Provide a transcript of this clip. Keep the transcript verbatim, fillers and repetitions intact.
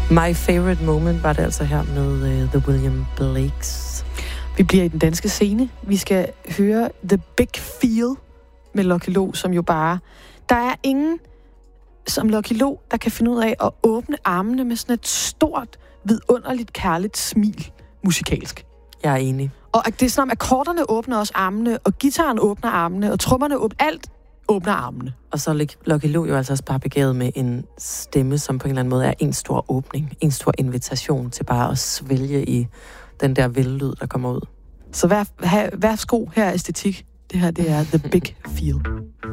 My favorite moment var det altså her med uh, The William Blakes. Vi bliver i den danske scene. Vi skal høre The Big Feel med Lucky Lo, som jo bare... Der er ingen som Lucky Lo, der kan finde ud af at åbne armene med sådan et stort, vidunderligt, kærligt smil musikalsk. Jeg er enig. Og det er sådan, at akkorderne åbner også armene, og guitaren åbner armene, og trommerne åbner alt åbner armene. Og så er Lucky Lo jo altså også bare begavet med en stemme, som på en eller anden måde er en stor åbning, en stor invitation til bare at svælge i den der vellyd, der kommer ud. Så vær, vær, værsgo, her er æstetik. Det her, det er The Big Feel.